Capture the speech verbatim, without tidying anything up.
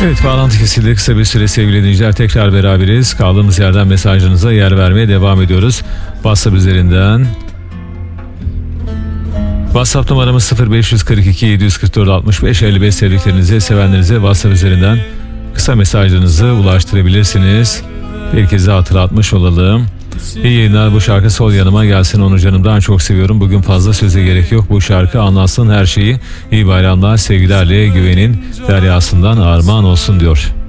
Evet, bağlantı kesildi kısa bir süre sevgili dinleyiciler, tekrar beraberiz. Kaldığımız yerden mesajlarınıza yer vermeye devam ediyoruz. WhatsApp üzerinden. WhatsApp numaramız sıfır beş kırk iki yedi yüz kırk dört altmış beş elli beş, sevdiklerinize, sevenlerinize WhatsApp üzerinden kısa mesajlarınızı ulaştırabilirsiniz. Bir kez daha hatırlatmış olalım. İyi yayınlar, bu şarkı Sol Yanıma Gelsin onu canımdan çok seviyorum. Bugün fazla söze gerek yok, bu şarkı anlatsın her şeyi. İyi bayramlar, sevgilerle Güven'in deryasından armağan olsun diyor.